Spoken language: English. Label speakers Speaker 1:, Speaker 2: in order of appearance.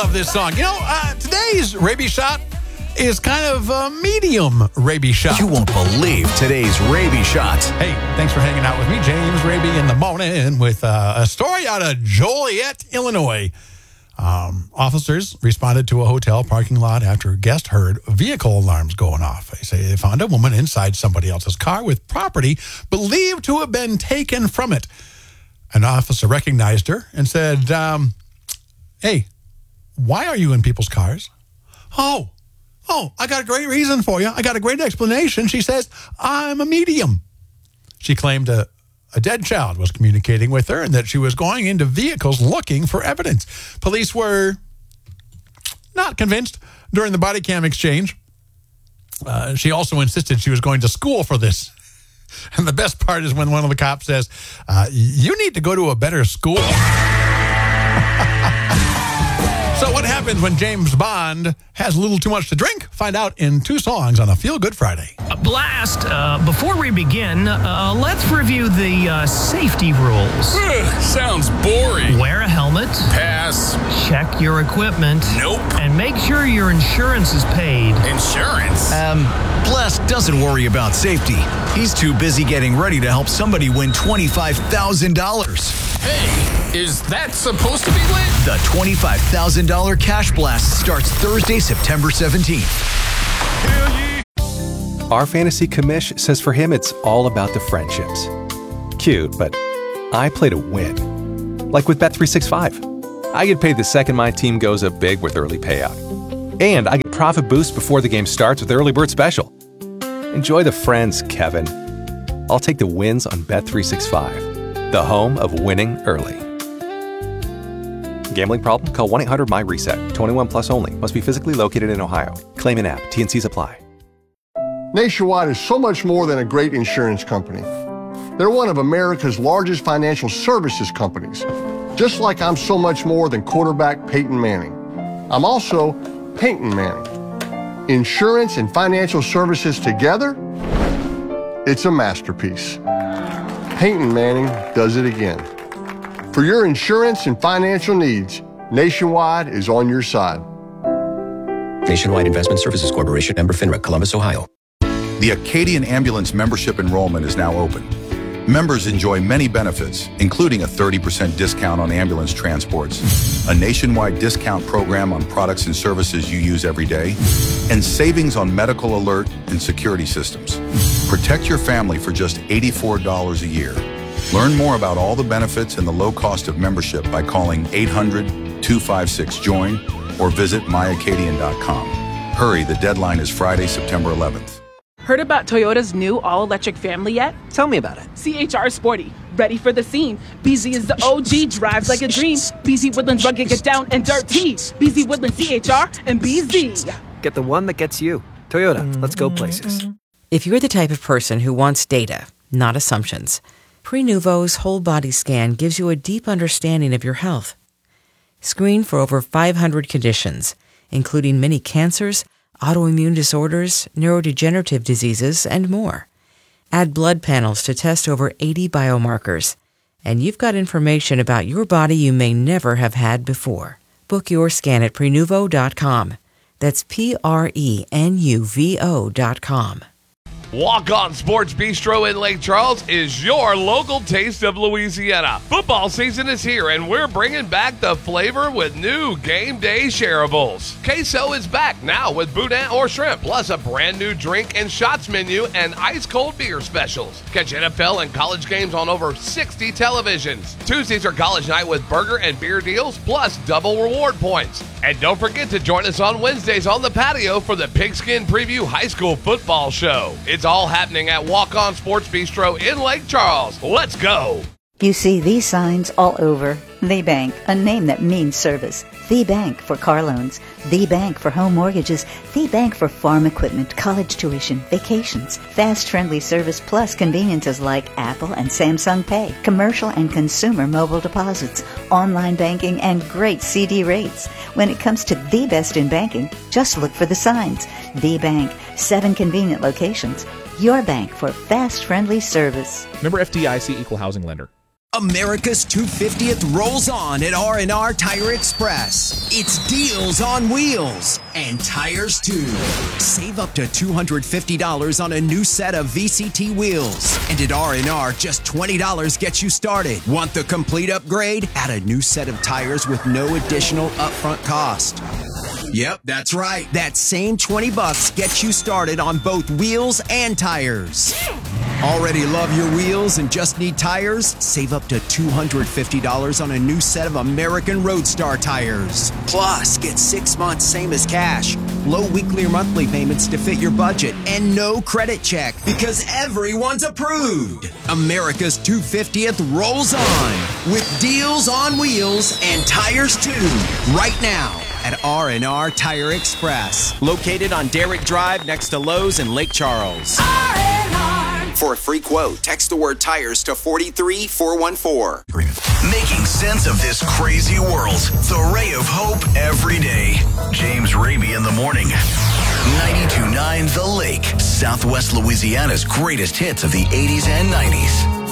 Speaker 1: love this song. Today's rabies shot is kind of a medium rabies shot.
Speaker 2: You won't believe today's rabies shot.
Speaker 1: Hey, thanks for hanging out with me, James Raby, in the morning with a story out of Joliet, Illinois. Officers responded to a hotel parking lot after a guest heard vehicle alarms going off. They say they found a woman inside somebody else's car with property believed to have been taken from it. An officer recognized her and said, hey, why are you in people's cars? Oh, I got a great reason for you. I got a great explanation. She says, I'm a medium. She claimed a dead child was communicating with her and that she was going into vehicles looking for evidence. Police were not convinced during the body cam exchange. She also insisted she was going to school for this. And the best part is when one of the cops says, you need to go to a better school. So what happens when James Bond has a little too much to drink? Find out in 2 songs on a Feel Good Friday.
Speaker 3: Blast, before we begin, let's review the safety rules.
Speaker 4: Sounds boring.
Speaker 3: Wear a helmet.
Speaker 4: Pass.
Speaker 3: Check your equipment.
Speaker 4: Nope.
Speaker 3: And make sure your insurance is paid.
Speaker 4: Insurance?
Speaker 2: Blast doesn't worry about safety. He's too busy getting ready to help somebody win $25,000.
Speaker 4: Hey, is that supposed to be lit?
Speaker 2: The $25,000 Cash Blast starts Thursday, September 17th.
Speaker 5: Our fantasy commish says for him it's all about the friendships. Cute, but I play to win. Like with Bet365. I get paid the second my team goes up big with early payout. And I get profit boost before the game starts with Early Bird Special. Enjoy the friends, Kevin. I'll take the wins on Bet365, the home of winning early. Gambling problem? Call 1-800-MY-RESET. 21 plus only. Must be physically located in Ohio. Claim in app. T&Cs apply.
Speaker 6: Nationwide is so much more than a great insurance company. They're one of America's largest financial services companies, just like I'm so much more than quarterback Peyton Manning. I'm also Peyton Manning. Insurance and financial services together, it's a masterpiece. Peyton Manning does it again. For your insurance and financial needs, Nationwide is on your side.
Speaker 7: Nationwide Investment Services Corporation, member FINRA, Columbus, Ohio.
Speaker 8: The Acadian Ambulance membership enrollment is now open. Members enjoy many benefits, including a 30% discount on ambulance transports, a nationwide discount program on products and services you use every day, and savings on medical alert and security systems. Protect your family for just $84 a year. Learn more about all the benefits and the low cost of membership by calling 800-256-JOIN or visit myacadian.com. Hurry, the deadline is Friday, September 11th.
Speaker 9: Heard about Toyota's new all-electric family yet?
Speaker 10: Tell me about it.
Speaker 9: CHR Sporty. Ready for the scene. BZ is the OG, drives like a dream. BZ Woodlands rugged, get down and dirty. BZ Woodlands CHR and BZ.
Speaker 10: Get the one that gets you. Toyota, let's go places.
Speaker 11: If you're the type of person who wants data, not assumptions, Prenuvo's whole body scan gives you a deep understanding of your health. Screen for over 500 conditions, including many cancers, autoimmune disorders, neurodegenerative diseases, and more. Add blood panels to test over 80 biomarkers, and you've got information about your body you may never have had before. Book your scan at Prenuvo.com. That's Prenuvo.com.
Speaker 12: Walk On Sports Bistro in Lake Charles is your local taste of Louisiana. Football season is here, and we're bringing back the flavor with new game day shareables. Queso is back now with boudin or shrimp, plus a brand new drink and shots menu and ice-cold beer specials. Catch NFL and college games on over 60 televisions. Tuesdays are college night with burger and beer deals, plus double reward points. And don't forget to join us on Wednesdays on the patio for the Pigskin Preview High School Football Show. It's all happening at Walk On Sports Bistro in Lake Charles. Let's go.
Speaker 13: You see these signs all over. The Bank, a name that means service. The Bank for car loans. The Bank for home mortgages. The Bank for farm equipment, college tuition, vacations. Fast, friendly service plus conveniences like Apple and Samsung Pay, commercial and consumer mobile deposits, online banking, and great CD rates. When it comes to the best in banking, just look for the signs. The Bank, 7 convenient locations. Your bank for fast, friendly service.
Speaker 14: Member FDIC, Equal Housing Lender. America's 250th rolls on at R&R Tire Express. It's deals on wheels and tires too. Save up to $250 on a new set of VCT wheels. And at R&R, just $20 gets you started. Want the complete upgrade? Add a new set of tires with no additional upfront cost. Yep, that's right. That same $20 gets you started on both wheels and tires. Already love your wheels and just need tires? Save up to $250 on a new set of American Roadstar tires. Plus, get 6 months same as cash, low weekly or monthly payments to fit your budget, and no credit check because everyone's approved. America's 250th rolls on with deals on wheels and tires too. Right now at R&R Tire Express, located on Derrick Drive next to Lowe's in Lake Charles. For a free quote, text the word tires to 43414.
Speaker 2: Making sense of this crazy world. The ray of hope every day. James Raby in the morning. 92.9 The Lake, Southwest Louisiana's greatest hits of the 80s and 90s.